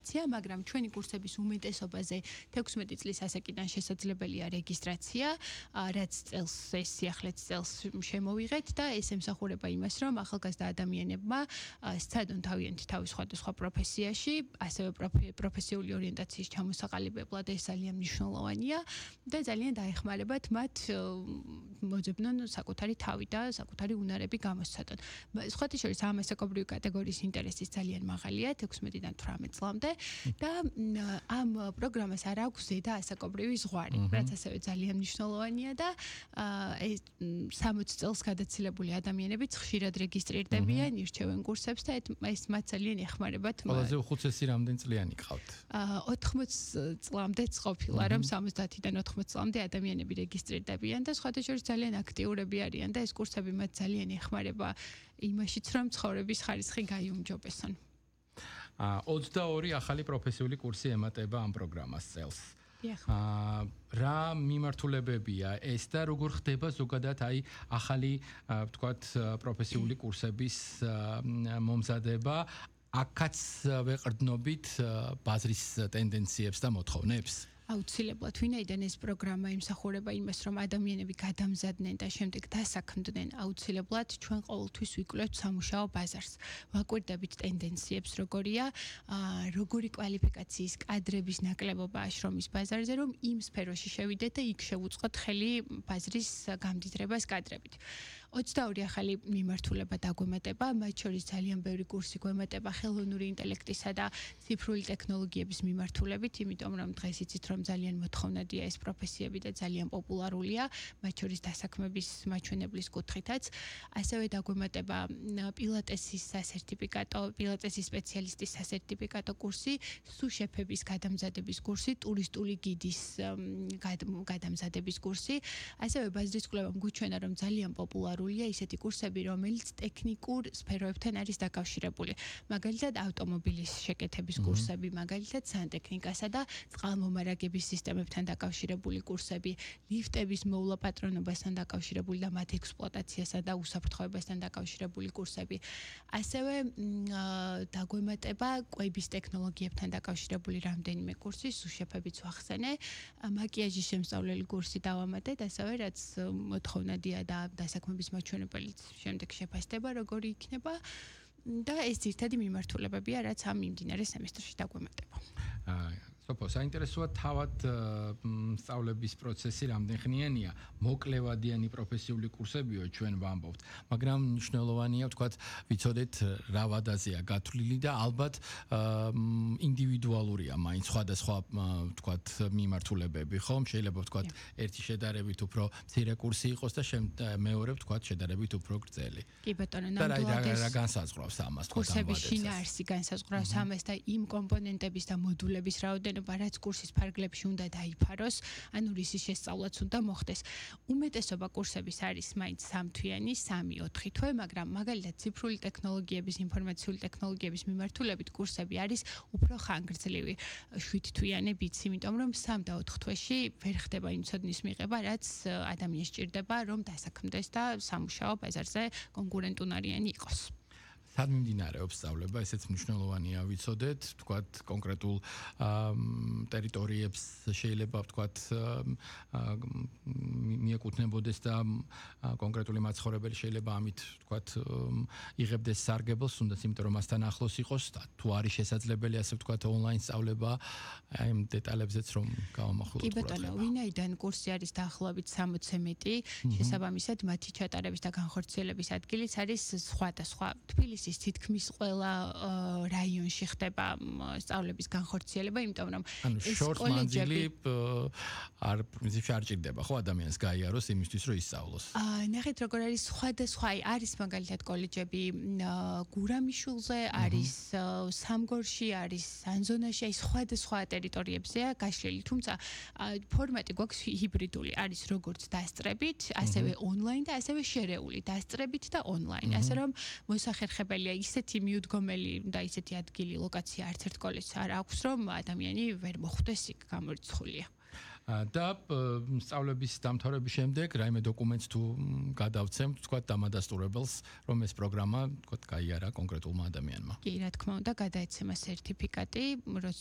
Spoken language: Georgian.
მაგრამ ჩვენი კურსების უმეტესობაზე 16 წლის ასაკიდან შესაძლებელია რეგისტრაცია, რაც წელს ეს სიახლეც წელს შემოვიღეთ და ეს ემსახურება იმას, რომ ახალგაზრდა ადამიანებმა სცადონ თავიანთი თავის სხვადასხვა პროფესიაში, ასევე პროფესიული ორიენტაციის ჩამოსაყალიბებლად ეს ძალიან მნიშვნელოვანია და ძალიან დაეხმარებათ მათ მოძებნონ საკუთარი თავი და საკუთარი უნარები გამოსცადონ. სხვათა შორის ამ ასაკობრივი კატეგორიის ინტერესიც ძალიან მაღალია 16-დან 18 წლამდე და ამ პროგრამას არ აქვს ზედა ასაკობრივი ზღვარი, რაც ასევე ძალიან მნიშვნელოვანია და 60 წელს გადაცილებული ადამიანებიც ხშირად რეგისტრირდებიან, ირჩევენ კურსებს და ეს მათ ძალიან ეხმარებათ. ყველაზე უხუცესი რამდენი წლიანი ყავთ? 80 წლამდეც ყოფილა, რომ 70-დან 80 წლამდე ადამიანები რეგისტრირდებიან და სხვათა შორის ძალიან აქტიურები არიან და ეს კურსები მათ ძალიან ეხმარება იმაშიც, რომ ცხოვრების ხარისხი გაიუმჯობესონ. 22 ახალი პროფესიული კურსი ემატება ამ პროგრამას წელს. რა მიმართულებებია ეს და როგორ ხდება ზოგადად ახალი ვთქვათ პროფესიული კურსების მომზადება? აქაც ვეყრდნობით ბაზრის ტენდენციებს და მოთხოვნებს? აუცილებლად, ვინაიდან ეს პროგრამა იმსახურება იმას, რომ ადამიანები გადამზადდნენ და შემდეგ დასაქმდნენ, აუცილებლად ჩვენ ყოველთვის ვიკვლევთ სამუშაო ბაზარს. ვაკვირდებით ტენდენციებს, როგორია, როგორი კვალიფიკაციის კადრების ნაკლებობაა შრომის ბაზარზე, რომ იმ სფეროში შევიდეთ და იქ შევუწყოთ ხელი ბაზრის გამდიდრებას კადრებით. 22 ახალი მიმართულება დაგვემატება, მათ შორის ძალიან ბევრი კურსი გვემატება ხელოვნური ინტელექტისა და ციფრული ტექნოლოგიების მიმართულებით, იმიტომ რომ დღეს იცით, რომ ძალიან მოთხოვნადია ეს პროფესიები და ძალიან პოპულარულია, მათ შორის დასაქმების მაჩვენებლის კუთხითაც. ასევე დაგვემატება პილატესის სასერტიფიკატო, პილატესის სპეციალისტის სასერტიფიკატო კურსი, სუშეფების გადამზადების კურსი, ტურისტული გიდის გადამზადების კურსი. ასევე ბაზრის კვლევამ გვიჩვენა, რომ ძალიან პოპულარულია ისეთი კურსები, რომელიც ტექნიკურ სფეროებთან არის დაკავშირებული. მაგალითად, ავტომობილის შეკეთების კურსები, მაგალითად, სანტექნიკასა და წყალმომარაგების სისტემებთან დაკავშირებული კურსები, ლიფტების მოვლა პატრონობასთან დაკავშირებული და მათ ექსპლუატაციასა და უსაფრთხოებასთან დაკავშირებული კურსები. ასევე დაგვემატება კვების ტექნოლოგიებთან დაკავშირებული რამდენიმე კურსი, სუშეფებიც ვახსენე, მაკიაჟის შემსწავლელი კურსი დავამატეთ, ასევე რაც მოთხოვნადია და დასაქმების მაჩვენებელიც შემდეგ შეფასდება, როგორი იქნება. და ეს ძირითადი მიმართულებებია, რაც ამ მიმდინარე სემესტრში დაგვემატება. სოფო, საინტერესოა თავად სწავლების პროცესი რამდენხნიანია, მოკლევადიანი პროფესიული კურსებიო ჩვენ ვამბობთ, მაგრამ მნიშვნელოვანია, ვთქვათ, ვიცოდეთ რა ვადაზეა გათვლილი და ალბათ ინდივიდუალურია მაინც სხვადასხვა ვთქვათ მიმართულებები, ხომ? შეიძლება ვთქვათ ერთი შედარებით უფრო მცირე კურსი იყოს და მეორე ვთქვათ შედარებით უფრო გრძელი. კი ბატონო, ნამდვილად რა განსაზღვრავს ამას თქვა კურსების შინაარსი განსაზღვრავს ამას და იმ კომპონენტების და მოდულების რაოდენობა, რაც კურსის ფარგლებში უნდა დაიფაროს, ანუ რისის შესწავლაც უნდა მოხდეს. უმეტესობა კურსების არის მაინც 3 თვიანი, 3-4 თვე, მაგრამ მაგალითად ციფრული ტექნოლოგიების, ინფორმაციული ტექნოლოგიების მიმართულებით კურსები არის უფრო ხანგრძლივი, 7 თვიანებიც, იმიტომ რომ 3 და 4 თვეში ვერ ხდება იმ ცოდნის მიღება, რაც ადამიანს სჭირდება, რომ დასაქმდეს და სამუშაო ბაზარზე კონკურენტუნარიანი იყოს. სად მიმდინარეობს სწავლება, ესეც მნიშვნელოვანია ვიცოდეთ, ვთქვათ, კონკრეტულ ტერიტორიებს შეიძლება ვთქვათ მიეკუთვნებოდეს და კონკრეტული მაცხოვრებელი შეიძლება ამით ვთქვათ იღებდეს სარგებელს, თუნდაც იმიტომ რომ მასთან ახლოს იყოს და თუ არის შესაძლებელი ასე ვთქვათ ონლაინ სწავლება, აი ამ დეტალებზეც რომ გავამახვილოთ. კი ბატონო, ვინაიდან კურსი არის დაახლოებით 60-ზე მეტი, შესაბამისად მათი ჩატარების და განხორციელების ადგილიც არის სხვადასხვა. თბილისის თითქმის ყველა რაიონში ხდება სწავლების განხორციელება, იმიტომ რომ ეს კოლეჯები არ პრინციპში არ ჭირდება ხო ადამიანს გაიაროს იმისთვის რომ ისწავლოს. ნახეთ როგორ არის სხვადასხვა, არის მაგალითად კოლეჯები გურამიშულზე, არის სამგორში, არის სანზონაში, აი სხვადასხვა ტერიტორიებზეა გაშლილი, თუმცა ფორმატი გვაქვს ჰიბრიდული, არის როგორც დასწრებით, ასევე ონლაინ და ასევე შერეული, დასწრებით და ონლაინ, ასე რომ მოსახერხებელია ისეთი მიუდგომელი და ისეთი ადგილი, ლოკაცია არც ერთ კოლეჯს არ აქვს, რომ ადამიანი ვერ მოხვდეს იქ გამორიცხულია. და სწავლების დამთავრების შემდეგ რაიმე დოკუმენტს თუ გადავცემთ, თქვა დამადასტურებელს, რომ ეს პროგრამა, თქვა, გაიარა კონკრეტულმა ადამიანმა. კი, რა თქმა უნდა, გადაეცემა სერტიფიკატი,